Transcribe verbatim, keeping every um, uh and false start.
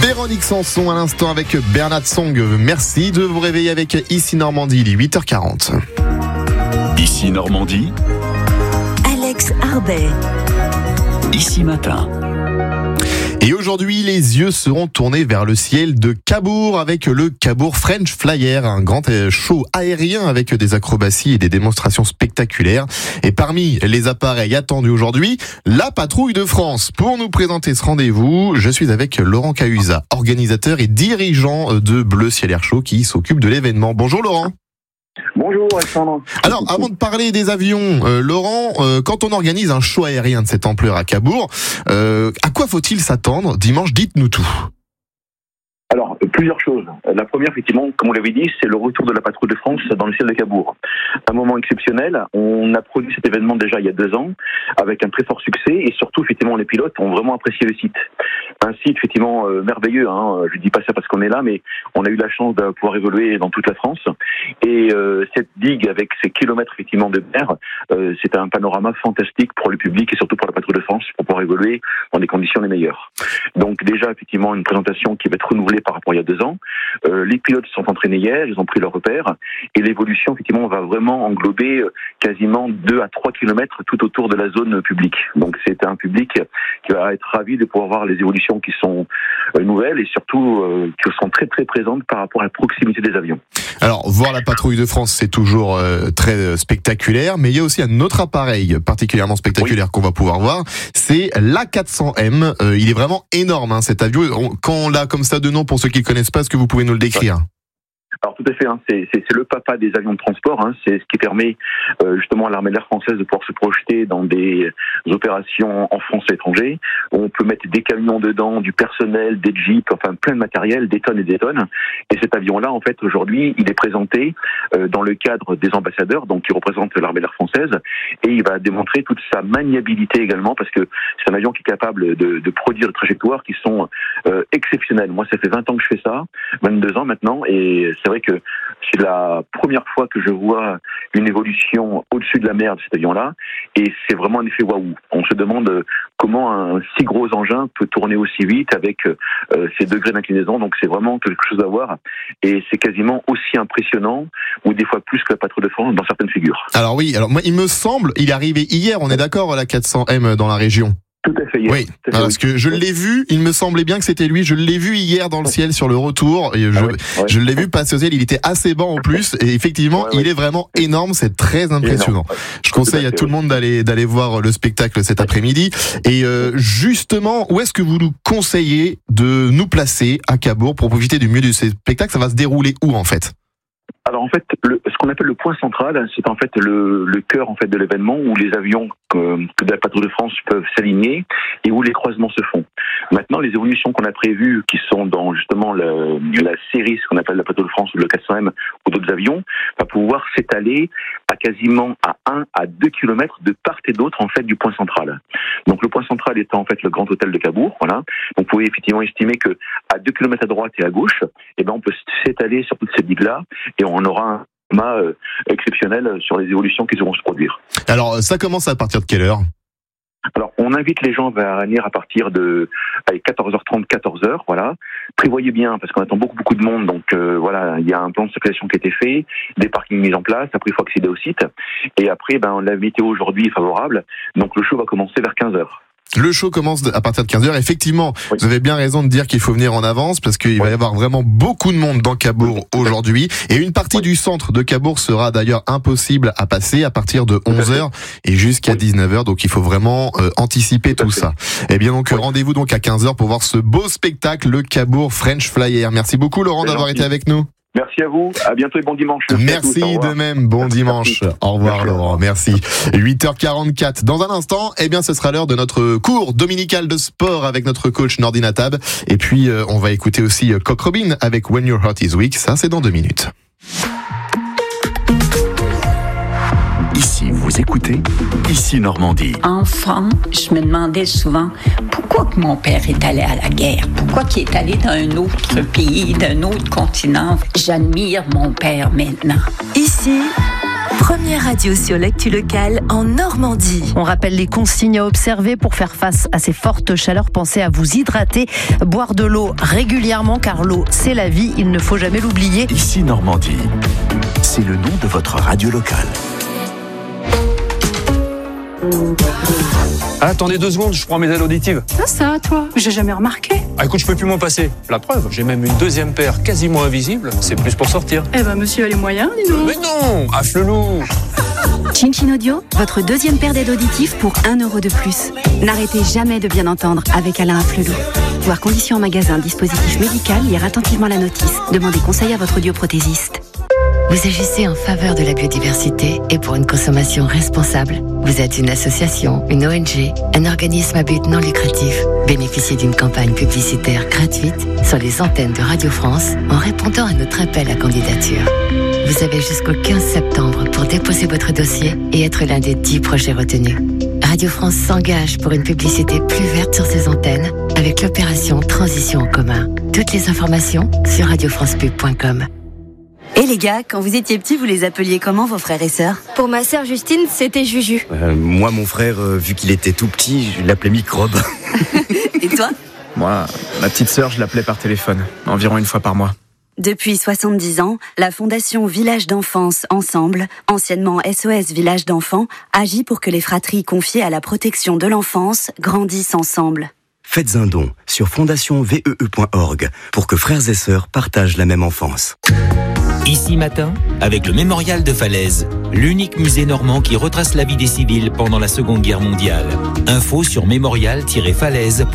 Véronique Sanson à l'instant avec Bernard Song. Merci de vous réveiller avec Ici Normandie, il est huit heures quarante. Ici Normandie, Alex Arbet. Ici Matin. Et aujourd'hui, les yeux seront tournés vers le ciel de Cabourg avec le Cabourg French Flyer, un grand show aérien avec des acrobaties et des démonstrations spectaculaires. Et parmi les appareils attendus aujourd'hui, la Patrouille de France. Pour nous présenter ce rendez-vous, je suis avec Laurent Cahuzac, organisateur et dirigeant de Bleu Ciel Air Show qui s'occupe de l'événement. Bonjour Laurent. Bonjour Alexandre. Alors, avant de parler des avions, euh, Laurent, euh, quand on organise un show aérien de cette ampleur à Cabourg, euh, à quoi faut-il s'attendre dimanche? Dites-nous tout. Alors, plusieurs choses. La première, effectivement, comme vous l'avez dit, c'est le retour de la Patrouille de France dans le ciel de Cabourg. Un moment exceptionnel. On a produit cet événement déjà il y a deux ans, avec un très fort succès, et surtout, effectivement, les pilotes ont vraiment apprécié le site. Un site, effectivement, euh, merveilleux, hein. Je dis pas ça parce qu'on est là, mais on a eu la chance de pouvoir évoluer dans toute la France. Et euh, cette digue, avec ses kilomètres, effectivement, de mer, euh, c'est un panorama fantastique pour le public et surtout pour la Patrouille de France, pour pouvoir évoluer dans des conditions les meilleures. Donc déjà, effectivement, une présentation qui va être renouvelée par rapport à il y a deux ans. Euh, les pilotes se sont entraînés hier, ils ont pris leurs repères, et l'évolution, effectivement, va vraiment englober euh, quasiment deux à trois kilomètres tout autour de la zone publique. Donc c'est un public qui va être ravi de pouvoir voir les évolutions qui sont euh, nouvelles et surtout euh, qui sont très très présentes par rapport à la proximité des avions. Alors, voir la Patrouille de France, c'est toujours euh, très euh, spectaculaire, mais il y a aussi un autre appareil particulièrement spectaculaire oui. qu'on va pouvoir voir, c'est l'A quatre cents M. Euh, il est vraiment énorme, hein, cet avion. On, quand on l'a comme ça de nom, pour ceux qui ne connaissent pas, est-ce que vous pouvez nous le décrire ? Alors tout à fait, hein, c'est, c'est, c'est le papa des avions de transport, hein, c'est ce qui permet euh, justement à l'armée de l'air française de pouvoir se projeter dans des opérations en France et à l'étranger. On peut mettre des camions dedans, du personnel, des jeeps, enfin plein de matériel, des tonnes et des tonnes. Et cet avion-là, en fait, aujourd'hui, il est présenté euh, dans le cadre des ambassadeurs, donc qui représentent l'armée de l'air française, et il va démontrer toute sa maniabilité également, parce que c'est un avion qui est capable de, de produire des trajectoires qui sont euh, exceptionnelles. Moi, ça fait vingt ans que je fais ça, vingt-deux ans maintenant, et c'est vrai que c'est la première fois que je vois une évolution au-dessus de la mer de cet avion-là, et c'est vraiment un effet waouh. On se demande comment un si gros engin peut tourner aussi vite avec euh, ces degrés d'inclinaison, donc c'est vraiment quelque chose à voir, et c'est quasiment aussi impressionnant, ou des fois plus que la Patrouille de France dans certaines figures. Alors oui, alors moi il me semble, il est arrivé hier, on est d'accord, la quatre cents M dans la région. Tout à fait, hier. Oui, fait, parce oui. que je l'ai vu, il me semblait bien que c'était lui, je l'ai vu hier dans le ciel sur le retour, et je, ah oui, ouais. je l'ai vu passer au ciel, il était assez bas en plus, et effectivement, ouais, il ouais. est vraiment énorme, c'est très impressionnant. Ouais. Je conseille tout à, à tout ouais. le monde d'aller d'aller voir le spectacle cet ouais. après-midi, et euh, justement, où est-ce que vous nous conseillez de nous placer à Cabourg pour profiter du mieux de ces spectacles? Ça va se dérouler où en fait? Alors en fait, le, ce qu'on appelle le point central, c'est en fait le, le cœur en fait de l'événement où les avions euh, de la Patrouille de France peuvent s'aligner et où les croisements se font. Maintenant, les évolutions qu'on a prévues, qui sont dans justement le, la série, ce qu'on appelle la Patrouille de France ou le quatre cents M ou d'autres avions, va pouvoir s'étaler à quasiment à un à deux kilomètres de part et d'autre en fait du point central. Donc le point central étant en fait le Grand Hôtel de Cabourg, voilà. Donc vous pouvez effectivement estimer que à deux kilomètres à droite et à gauche, eh ben on peut s'étaler sur toutes ces digues-là et on aura un format euh, exceptionnel sur les évolutions qui vont se produire. Alors ça commence à partir de quelle heure ? Alors, on invite les gens à venir à partir de allez, quatorze heures trente, quatorze heures, voilà. Prévoyez bien, parce qu'on attend beaucoup, beaucoup de monde, donc euh, voilà, il y a un plan de circulation qui a été fait, des parkings mis en place, après il faut accéder au site, et après, ben, la météo aujourd'hui est favorable, donc le show va commencer vers quinze heures. Le show commence à partir de quinze heures. Effectivement, oui. vous avez bien raison de dire qu'il faut venir en avance parce qu'il oui. va y avoir vraiment beaucoup de monde dans Cabourg oui. aujourd'hui. Et une partie oui. du centre de Cabourg sera d'ailleurs impossible à passer à partir de onze heures et jusqu'à oui. dix-neuf heures. Donc il faut vraiment euh, anticiper tout, tout ça. Et bien donc oui. rendez-vous donc à quinze heures pour voir ce beau spectacle, le Cabourg French Flyer. Merci beaucoup Laurent d'avoir été avec nous. Merci à vous, à bientôt et bon dimanche. Merci, Merci de même, bon dimanche. Merci. Au revoir Merci. Laurent, merci. huit heures quarante-quatre. Dans un instant, eh bien ce sera l'heure de notre cours dominical de sport avec notre coach Nordine Atab. Et puis euh, on va écouter aussi Coq Robin avec When Your Heart Is Weak, ça c'est dans deux minutes. Ici, vous écoutez Ici Normandie. Enfant, je me demandais souvent pourquoi que mon père est allé à la guerre, pourquoi qu'il est allé dans un autre pays, d'un autre continent. J'admire mon père maintenant. Ici, Première radio sur l'actu locale en Normandie. On rappelle les consignes à observer pour faire face à ces fortes chaleurs. Pensez à vous hydrater, boire de l'eau régulièrement car l'eau c'est la vie, il ne faut jamais l'oublier. Ici Normandie, c'est le nom de votre radio locale. Ah, attendez deux secondes, je prends mes aides auditives. Ça, ça, toi, j'ai jamais remarqué. Ah, écoute, je peux plus m'en passer. La preuve, j'ai même une deuxième paire quasiment invisible. C'est plus pour sortir. Eh ben, monsieur a les moyens, dis donc. Mais non, afflelou. Chin Chin Audio, votre deuxième paire d'aides auditives pour un euro de plus. N'arrêtez jamais de bien entendre avec Alain Afflelou. Voir conditions en magasin, dispositif médical, lire attentivement la notice. Demandez conseil à votre audioprothésiste. Vous agissez en faveur de la biodiversité et pour une consommation responsable. Vous êtes une association, une O N G, un organisme à but non lucratif. Bénéficiez d'une campagne publicitaire gratuite sur les antennes de Radio France en répondant à notre appel à candidature. Vous avez jusqu'au quinze septembre pour déposer votre dossier et être l'un des dix projets retenus. Radio France s'engage pour une publicité plus verte sur ses antennes avec l'opération Transition en commun. Toutes les informations sur radio france pub point com. Et les gars, quand vous étiez petits, vous les appeliez comment vos frères et sœurs ? Pour ma sœur Justine, c'était Juju. Euh, moi, mon frère, euh, vu qu'il était tout petit, je l'appelais Microbe. Et toi ? Moi, ma petite sœur, je l'appelais par téléphone, environ une fois par mois. Depuis soixante-dix ans, la Fondation Village d'Enfance Ensemble, anciennement S O S Village d'Enfants, agit pour que les fratries confiées à la protection de l'enfance grandissent ensemble. Faites un don sur fondation v e e point org pour que frères et sœurs partagent la même enfance. Ici Matin, avec le Mémorial de Falaise, l'unique musée normand qui retrace la vie des civils pendant la Seconde Guerre mondiale. Info sur mémorial tiret falaise.